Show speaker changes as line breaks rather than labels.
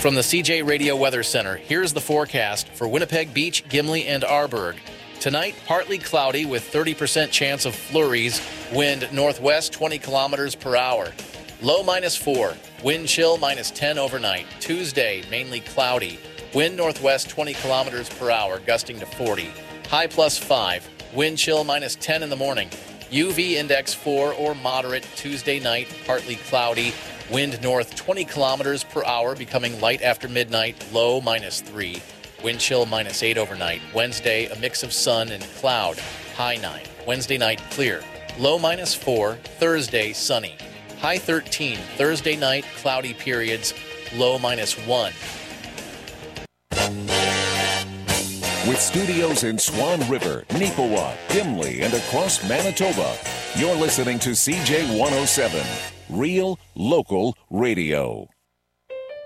From the CJ Radio Weather Center, here's the forecast for Winnipeg Beach, Gimli, and Arborg. Tonight, partly cloudy with 30% chance of flurries. Wind northwest 20 kilometers per hour. Low -4. Wind chill -10 overnight. Tuesday, mainly cloudy. Wind northwest 20 kilometers per hour, gusting to 40. High +5. Wind chill -10 in the morning. UV index 4 or moderate. Tuesday night, partly cloudy. Wind north 20 kilometers per hour, becoming light after midnight. Low -3. Wind chill -8 overnight. Wednesday, a mix of sun and cloud. High 9. Wednesday night, clear. Low -4. Thursday, sunny. High 13. Thursday night, cloudy periods. Low -1.
With studios in Swan River, Neepawa, Gimli, and across Manitoba, you're listening to CJ 107, Real Local Radio.